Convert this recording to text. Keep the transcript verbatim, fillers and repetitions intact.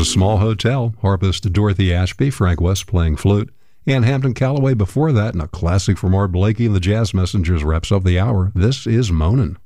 A Small Hotel, harpist Dorothy Ashby, Frank West playing flute, and Hampton Callaway before that, and a classic from Art Blakey and the Jazz Messengers wraps up the hour. This is Moanin'.